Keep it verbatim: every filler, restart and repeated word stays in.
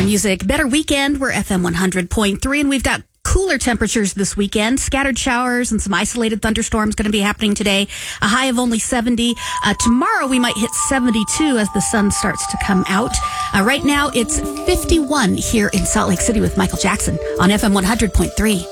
better music, better weekend. We're F M one hundred point three, and we've got cooler temperatures this weekend. Scattered showers and some isolated thunderstorms going to be happening today. A high of only seventy. Uh, tomorrow we might hit seventy-two as the sun starts to come out. Uh, right now it's fifty-one here in Salt Lake City with Michael Jackson on F M one hundred point three.